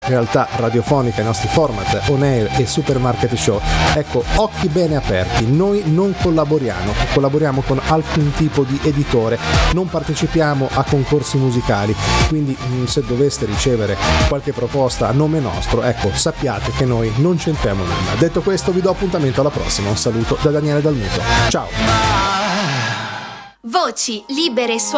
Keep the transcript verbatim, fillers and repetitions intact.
realtà radiofonica, i nostri format on air e Supermarket Show, ecco, occhi bene aperti, noi non collaboriamo, collaboriamo con alcun tipo di editore, non partecipiamo a concorsi musicali, quindi mh, se doveste ricevere qualche proposta a nome nostro, ecco, sappiate che noi non c'entriamo nulla. Detto questo, vi do appuntamento alla prossima, un saluto da Daniele Dal Muto, ciao! Voci libere e